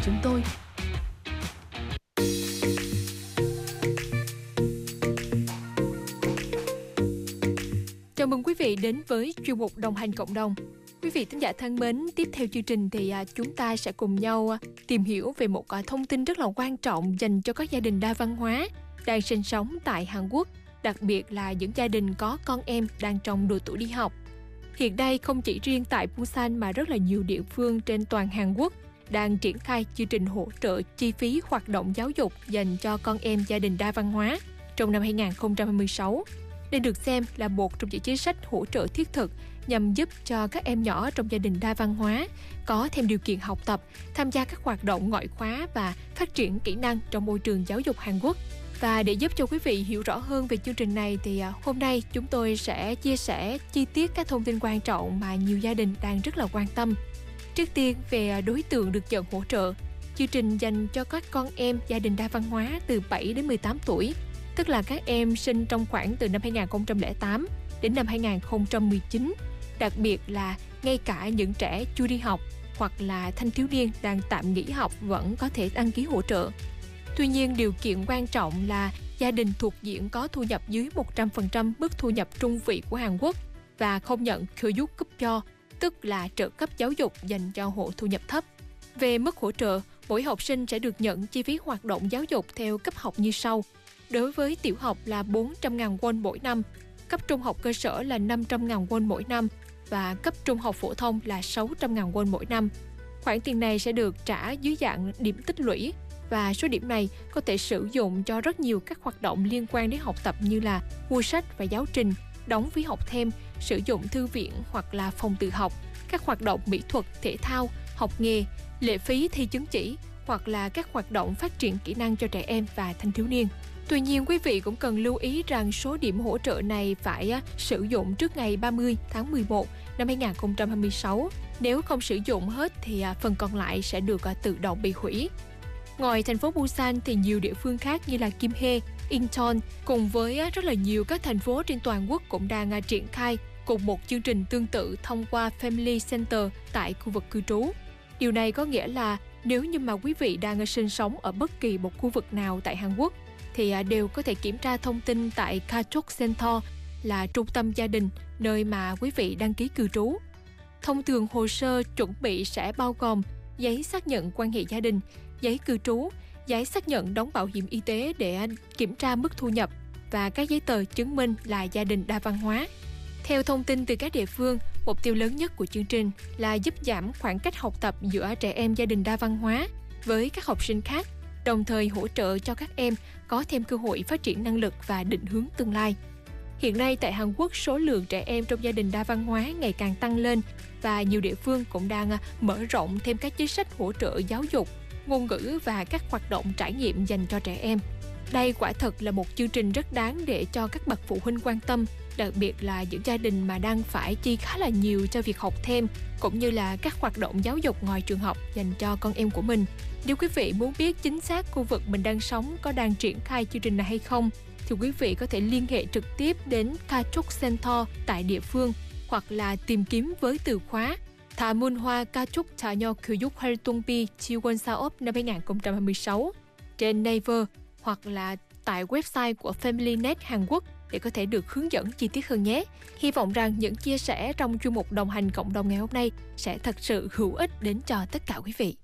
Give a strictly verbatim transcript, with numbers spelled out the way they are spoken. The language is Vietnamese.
chúng tôi. Chào mừng quý vị đến với chuyên mục Đồng hành cộng đồng. Quý vị thính giả thân mến, tiếp theo chương trình thì à, chúng ta sẽ cùng nhau à, tìm hiểu về một à, thông tin rất là quan trọng dành cho các gia đình đa văn hóa đang sinh sống tại Hàn Quốc, đặc biệt là những gia đình có con em đang trong độ tuổi đi học. Hiện nay không chỉ riêng tại Busan mà rất là nhiều địa phương trên toàn Hàn Quốc đang triển khai chương trình hỗ trợ chi phí hoạt động giáo dục dành cho con em gia đình đa văn hóa trong năm hai không hai sáu. Đây được xem là một trong những chính sách hỗ trợ thiết thực nhằm giúp cho các em nhỏ trong gia đình đa văn hóa có thêm điều kiện học tập, tham gia các hoạt động ngoại khóa và phát triển kỹ năng trong môi trường giáo dục Hàn Quốc. Và để giúp cho quý vị hiểu rõ hơn về chương trình này thì hôm nay chúng tôi sẽ chia sẻ chi tiết các thông tin quan trọng mà nhiều gia đình đang rất là quan tâm. Trước tiên về đối tượng được nhận hỗ trợ, chương trình dành cho các con em gia đình đa văn hóa từ bảy đến mười tám tuổi, tức là các em sinh trong khoảng từ năm hai không không tám đến năm hai không một chín, đặc biệt là ngay cả những trẻ chưa đi học hoặc là thanh thiếu niên đang tạm nghỉ học vẫn có thể đăng ký hỗ trợ. Tuy nhiên, điều kiện quan trọng là gia đình thuộc diện có thu nhập dưới một trăm phần trăm mức thu nhập trung vị của Hàn Quốc và không nhận 교육급여, tức là trợ cấp giáo dục dành cho hộ thu nhập thấp. Về mức hỗ trợ, mỗi học sinh sẽ được nhận chi phí hoạt động giáo dục theo cấp học như sau. Đối với tiểu học là bốn trăm nghìn won mỗi năm, cấp trung học cơ sở là năm trăm nghìn won mỗi năm và cấp trung học phổ thông là sáu trăm nghìn won mỗi năm. Khoản tiền này sẽ được trả dưới dạng điểm tích lũy và số điểm này có thể sử dụng cho rất nhiều các hoạt động liên quan đến học tập như là mua sách và giáo trình, đóng phí học thêm, sử dụng thư viện hoặc là phòng tự học, các hoạt động mỹ thuật, thể thao, học nghề, lệ phí thi chứng chỉ hoặc là các hoạt động phát triển kỹ năng cho trẻ em và thanh thiếu niên. Tuy nhiên, quý vị cũng cần lưu ý rằng số điểm hỗ trợ này phải sử dụng trước ngày ba mươi tháng mười một năm hai không hai sáu. Nếu không sử dụng hết thì phần còn lại sẽ được tự động bị hủy. Ngoài thành phố Busan thì nhiều địa phương khác như là Kimhae, Incheon cùng với rất là nhiều các thành phố trên toàn quốc cũng đang triển khai cùng một chương trình tương tự thông qua Family Center tại khu vực cư trú. Điều này có nghĩa là nếu như mà quý vị đang sinh sống ở bất kỳ một khu vực nào tại Hàn Quốc thì đều có thể kiểm tra thông tin tại Kachok Center là trung tâm gia đình nơi mà quý vị đăng ký cư trú. Thông thường hồ sơ chuẩn bị sẽ bao gồm giấy xác nhận quan hệ gia đình, giấy cư trú, giấy xác nhận đóng bảo hiểm y tế để kiểm tra mức thu nhập và các giấy tờ chứng minh là gia đình đa văn hóa. Theo thông tin từ các địa phương, mục tiêu lớn nhất của chương trình là giúp giảm khoảng cách học tập giữa trẻ em gia đình đa văn hóa với các học sinh khác, đồng thời hỗ trợ cho các em có thêm cơ hội phát triển năng lực và định hướng tương lai. Hiện nay tại Hàn Quốc, số lượng trẻ em trong gia đình đa văn hóa ngày càng tăng lên và nhiều địa phương cũng đang mở rộng thêm các chính sách hỗ trợ giáo dục, ngôn ngữ và các hoạt động trải nghiệm dành cho trẻ em. Đây quả thật là một chương trình rất đáng để cho các bậc phụ huynh quan tâm, đặc biệt là những gia đình mà đang phải chi khá là nhiều cho việc học thêm cũng như là các hoạt động giáo dục ngoài trường học dành cho con em của mình. Nếu quý vị muốn biết chính xác khu vực mình đang sống có đang triển khai chương trình này hay không, thì quý vị có thể liên hệ trực tiếp đến Kachok Center tại địa phương hoặc là tìm kiếm với từ khóa 다문화 가족 자녀 교육 활동비 지원 사업 năm hai không hai sáu trên Naver hoặc là tại website của FamilyNet Hàn Quốc để có thể được hướng dẫn chi tiết hơn nhé. Hy vọng rằng những chia sẻ trong chuyên mục Đồng hành cộng đồng ngày hôm nay sẽ thật sự hữu ích đến cho tất cả quý vị.